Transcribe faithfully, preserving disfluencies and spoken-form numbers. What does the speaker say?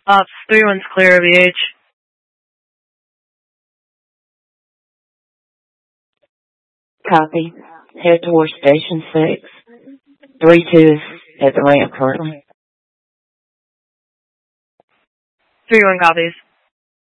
Ops, three one's clear of E H. Copy. Head towards Station six. three two is at the ramp currently. three one copies.